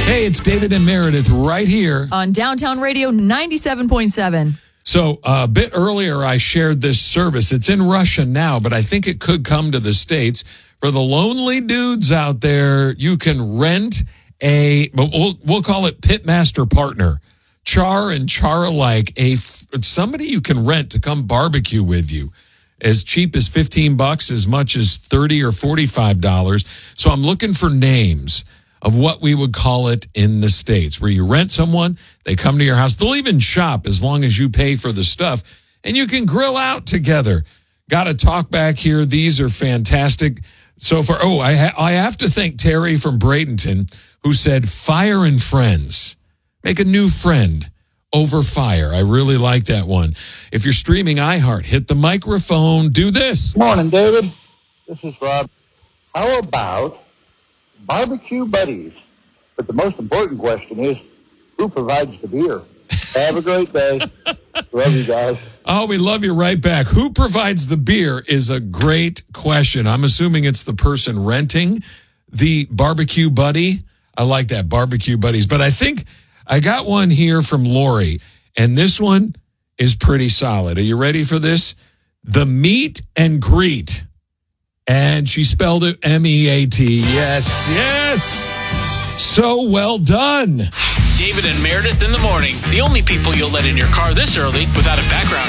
Hey, it's David and Meredith right here on Downtown Radio 97.7. So a bit earlier, I shared this service. It's in Russia now, but I think it could come to the States. For the lonely dudes out there, you can rent we'll call it Pitmaster Partner. Char and Char alike, somebody you can rent to come barbecue with you. As cheap as $15, as much as $30 or $45. So I'm looking for names of what we would call it in the States, where you rent someone, they come to your house. They'll even shop as long as you pay for the stuff, and you can grill out together. Got to talk back here. These are fantastic. So far, I have to thank Terry from Bradenton, who said fire and friends. Make a new friend over fire. I really like that one. If you're streaming iHeart, hit the microphone. Do this. Morning, David. This is Rob. How about barbecue buddies? But the most important question is, who provides the beer? Have a great day. Love you guys. Oh, we love you right back. Who provides the beer is a great question. I'm assuming it's the person renting the barbecue buddy. I like that, barbecue buddies. But I think I got one here from Lori, and this one is pretty solid. Are you ready for this? The meet and greet. And she spelled it M-E-A-T. Yes. So well done. David and Meredith in the morning. The only people you'll let in your car this early without a background